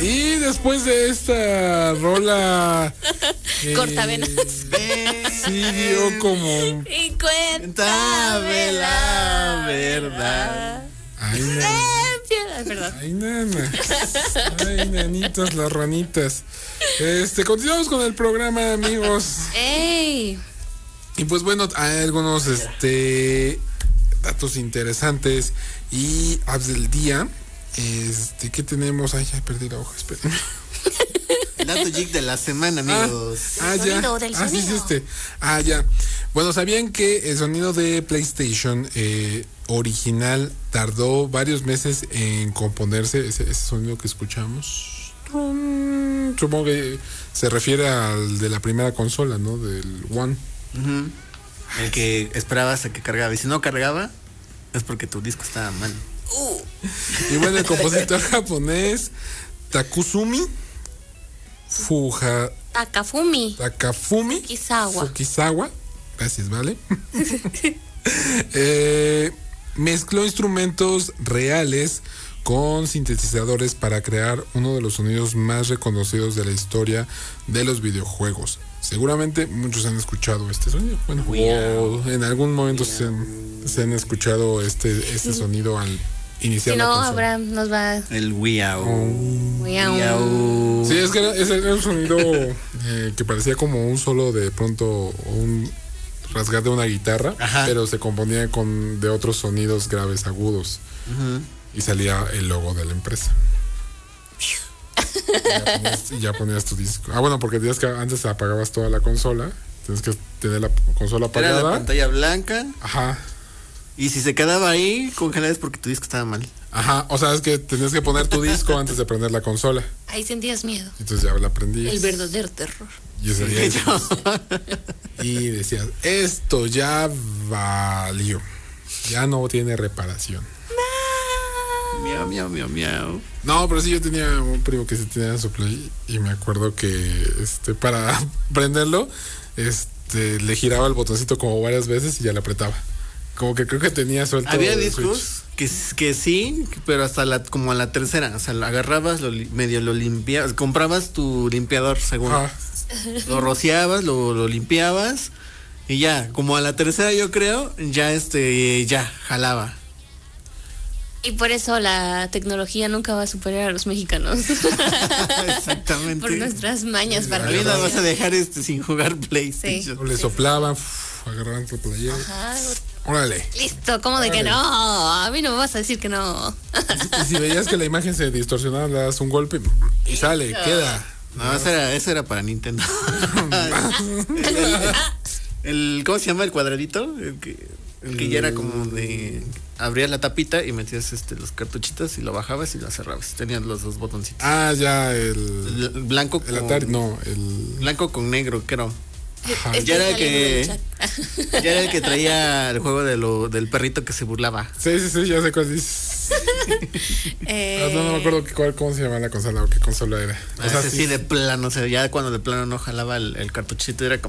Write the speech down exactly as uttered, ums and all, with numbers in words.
Y después de esta rola eh, cortavenas, sí dio como y cuéntame la verdad. Ay, nana. verdad. Ay, nana. Ay, nanitas, las ranitas. Este, continuamos con el programa, amigos. ¡Ey! Y pues bueno, hay algunos este datos interesantes y apps del día. Este, ¿qué tenemos? Ay, ya perdí la hoja, espérenme. El dato geek de la semana, amigos. Ah, ah ya. Del ah, sí, sí, este. Ah, ya. Bueno, ¿sabían que el sonido de PlayStation eh, original tardó varios meses en componerse? Ese, ese sonido que escuchamos. Um, supongo que se refiere al de la primera consola, ¿no? Del One. Uh-huh. El que esperabas a que cargaba. Y si no cargaba, es porque tu disco estaba mal. Uh. Y bueno, el compositor japonés Takuzumi Fuja Takafumi Takafumi Fukizawa Fukizawa, gracias, vale. eh, mezcló instrumentos reales con sintetizadores para crear uno de los sonidos más reconocidos de la historia de los videojuegos. Seguramente muchos han escuchado este sonido. Bueno, o en algún momento se han, se han escuchado este, este sonido al iniciar si la no, consola. Abraham nos va el Wiao. Oh. Wiao. Sí, es que era, ese era un sonido eh, que parecía como un solo de pronto, un rasgar de una guitarra. Ajá. Pero se componía con de otros sonidos graves agudos. Uh-huh. Y salía el logo de la empresa. Y ya, ponías, y ya ponías tu disco. Ah, bueno, porque tenías que antes apagabas toda la consola. Tienes que tener la consola apagada. Era la pantalla blanca. Ajá. Y si se quedaba ahí congelada es porque tu disco estaba mal. Ajá, o sea, es que tenías que poner tu disco antes de prender la consola. Ahí sentías miedo. Entonces ya la prendías. El verdadero terror. Y, sí, y decías, esto ya valió. Ya no tiene reparación. Miau, miau, miau, miau. No, pero sí, yo tenía un primo que se tenía su Play y me acuerdo que este para prenderlo, este le giraba el botoncito como varias veces y ya le apretaba. Como que creo que tenía suelto. Había discos que, que sí, pero hasta la como a la tercera, o sea, lo agarrabas, lo, medio lo limpiabas, comprabas tu limpiador según. Ah. Lo rociabas, lo, lo limpiabas y ya, como a la tercera yo creo, ya este ya jalaba. Y por eso la tecnología nunca va a superar a los mexicanos. Exactamente. Por nuestras mañas para que la vas a dejar este sin jugar PlayStation. Sí. O le soplaban, uf, agarraban tu playera. Ajá. Órale. Listo, ¿cómo de Órale. Que no? A mí no me vas a decir que no. Y si veías que la imagen se distorsionaba, le das un golpe y sale, Listo. Queda. No, eso era, eso era para Nintendo. el, el, ¿cómo se llama el cuadradito? El que, el que ya era como de... Abrías la tapita y metías este los cartuchitos y lo bajabas y lo cerrabas. Tenías los dos botoncitos. Ah, ya, el... el blanco el con... Atari, no, el... Blanco con negro, creo. Ajá. Ya era el que ya era el que traía el juego de lo, del perrito que se burlaba. Sí, sí, sí, ya sé cuál dices. eh... no, no me acuerdo cuál, cómo se llamaba la consola o qué consola era. O sea, sí, sí, de plano, o sea, ya cuando de plano no jalaba el, el cartuchito era como